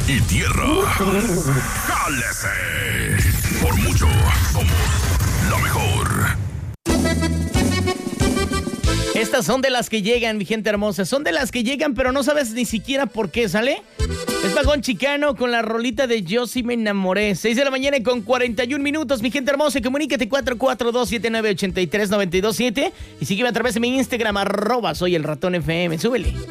y tierra. ¡Jálese! Por mucho, somos la mejor. Estas son de las que llegan, mi gente hermosa. Son de las que llegan, pero no sabes ni siquiera por qué, ¿sale? Es Vagón Chicano con la rolita de Yo sí me enamoré. 6 de la mañana con 41 minutos, mi gente hermosa. Comunícate 442-7983-927 y sígueme a través de mi Instagram, @soyelratonfm. Súbele.